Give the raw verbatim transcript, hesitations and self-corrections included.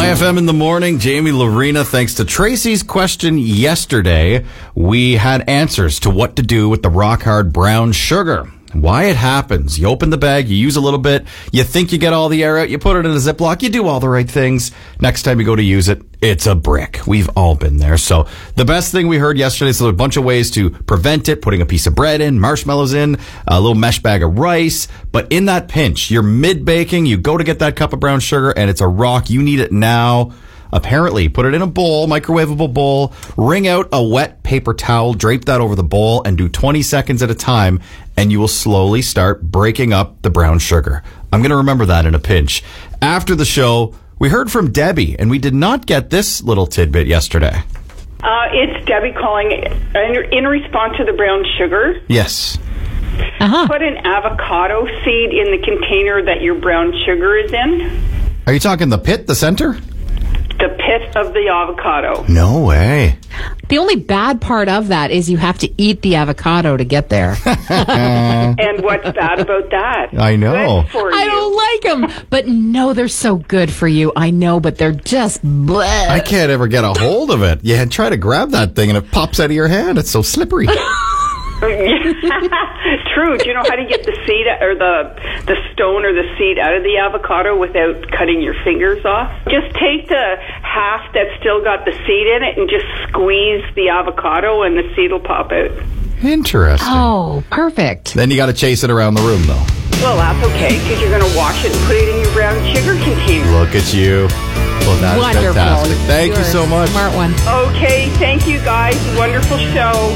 I F M in the morning, Jamie Lorena. Thanks to Tracy's question yesterday, we had answers to what to do with the rock hard brown sugar. Why it happens. You open the bag, you use a little bit, you think you get all the air out, you put it in a Ziploc, you do all the right things. Next time you go to use it, it's a brick. We've all been there. So the best thing we heard yesterday is a bunch of ways to prevent it, putting a piece of bread in, marshmallows in, a little mesh bag of rice. But in that pinch, you're mid-baking, you go to get that cup of brown sugar, and it's a rock. You need it now. Apparently, put it in a bowl, microwavable bowl, wring out a wet paper towel, drape that over the bowl, and do twenty seconds at a time, and you will slowly start breaking up the brown sugar. I'm going to remember that in a pinch. After the show, we heard from Debbie, and we did not get this little tidbit yesterday. Uh, it's Debbie calling in, in response to the brown sugar. Yes. Uh-huh. Put an avocado seed in the container that your brown sugar is in. Are you talking the pit, the center? The pit of the avocado. No way. The only bad part of that is you have to eat the avocado to get there. And what's bad about that? I know. Good for I you. don't like them. But no, they're so good for you. I know, but they're just bleh. I can't ever get a hold of it. You try to grab that thing and it pops out of your hand. It's so slippery. True. Do you know how to get the seed or the the stone or the seed out of the avocado without cutting your fingers off? Just take the half that's still got the seed in it and just squeeze the avocado and the seed will pop out. Interesting. Oh, perfect. Then you got to chase it around the room, though. Well, that's okay because you're going to wash it and put it in your brown sugar container. Look at you. Well, that's Wonderful. fantastic. Thank You're you so a much. Smart one. Okay, thank you guys. Wonderful show.